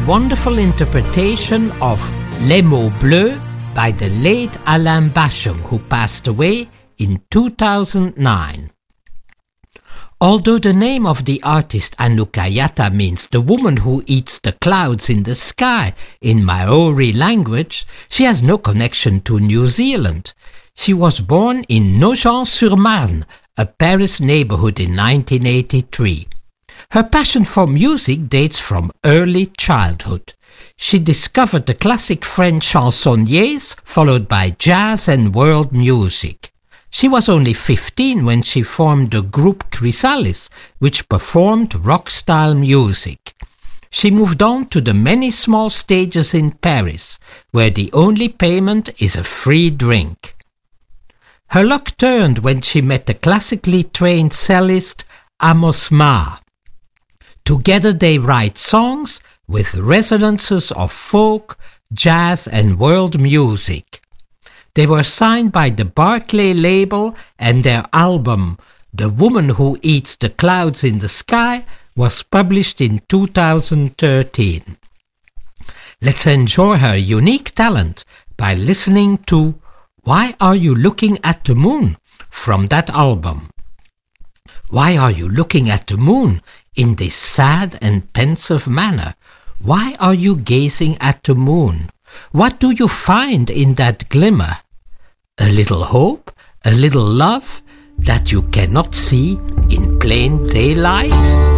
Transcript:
wonderful interpretation of Les Mots Bleus by the late Alain Bashung, who passed away in 2009. Although the name of the artist Anouk Ayata means the woman who eats the clouds in the sky in Maori language, she has no connection to New Zealand. She was born in Nogent-sur-Marne, a Paris neighborhood, in 1983. Her passion for music dates from early childhood. She discovered the classic French chansonniers, followed by jazz and world music. She was only 15 when she formed the group Chrysalis, which performed rock-style music. She moved on to the many small stages in Paris, where the only payment is a free drink. Her luck turned when she met the classically trained cellist Amos Ma. Together they write songs with resonances of folk, jazz and world music. They were signed by the Barclay label, and their album, The Woman Who Eats the Clouds in the Sky, was published in 2013. Let's enjoy her unique talent by listening to Why Are You Looking at the Moon from that album. Why are you looking at the moon in this sad and pensive manner? Why are you gazing at the moon? What do you find in that glimmer? A little hope, a little love that you cannot see in plain daylight?